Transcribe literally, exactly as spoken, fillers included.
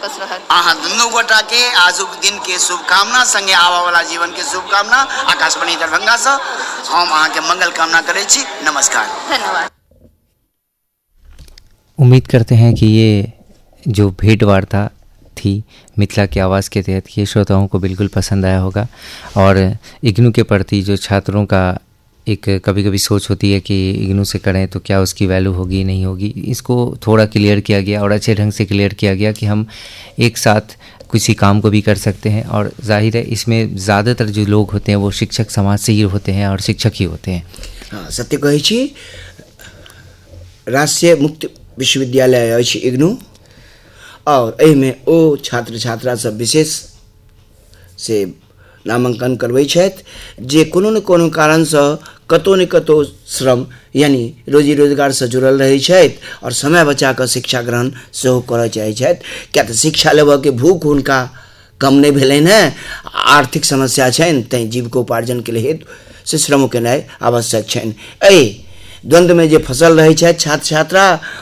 सकस रहत। अहाँ दुनू गोटा के आजुक दिन के शुभकामना संगे आवा वाला जीवन के शुभकामना आकाशवाणी दरभंगा से हम अहाँ के मंगल कामना करे छी। नमस्कार, धन्यवाद। उम्मीद करते हैं कि ये जो भेंट वार्ता थी मिथिला की आवाज़ के तहत ये श्रोताओं को बिल्कुल पसंद आया होगा। और इग्नू के प्रति जो छात्रों का एक कभी कभी सोच होती है कि इग्नू से करें तो क्या उसकी वैल्यू होगी नहीं होगी, इसको थोड़ा क्लियर किया गया और अच्छे ढंग से क्लियर किया गया कि हम एक साथ किसी काम को भी कर सकते हैं। और जाहिर है इसमें ज़्यादातर जो लोग होते हैं वो शिक्षक समाज से ही होते हैं और शिक्षक ही होते हैं। हाँ, सत्य कहै छी। राष्ट्रीय मुक्त विश्वविद्यालय अछि इग्नू और एहिमे ओ छात्र छात्रा सब विशेष से नामांकन करबै छथि जे कोनो न कोनो कारणसँ कतौ न कतौ श्रम यानी रोजी रोजगार से जुड़ल रहै छथि और समय बचा कऽ शिक्षा ग्रहण सेहो करऽ चाहै छथि। किया तऽ शिक्षा लेबऽ के भूख हुनका कम नहि भेलनि हैं, आर्थिक समस्या छनि, तैं जीविकोपार्जन के हेतु से श्रम केनाइ आवश्यक छनि। एहि द्वंद्व में जे फसल रहै छथि छात्र छात्रा